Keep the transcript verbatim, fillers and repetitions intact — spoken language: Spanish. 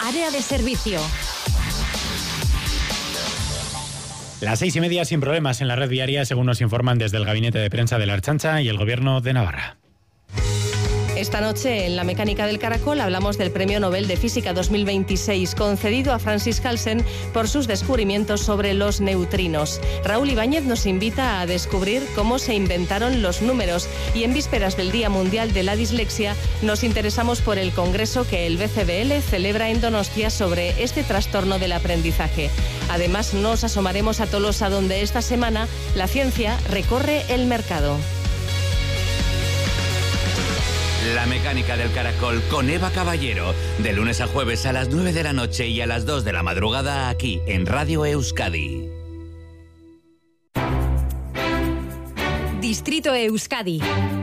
Área de servicio. Las seis y media sin problemas en la red viaria, según nos informan desde el Gabinete de Prensa de la Ertzaintza y el Gobierno de Navarra. Esta noche en La Mecánica del Caracol hablamos del Premio Nobel de Física dos mil veintiséis concedido a Francis Halsen por sus descubrimientos sobre los neutrinos. Raúl Ibáñez nos invita a descubrir cómo se inventaron los números y en vísperas del Día Mundial de la Dislexia nos interesamos por el congreso que el B C B L celebra en Donostia sobre este trastorno del aprendizaje. Además nos asomaremos a Tolosa, donde esta semana la ciencia recorre el mercado. La Mecánica del Caracol con Eva Caballero, de lunes a jueves a las nueve de la noche y a las dos de la madrugada aquí en Radio Euskadi. Distrito Euskadi.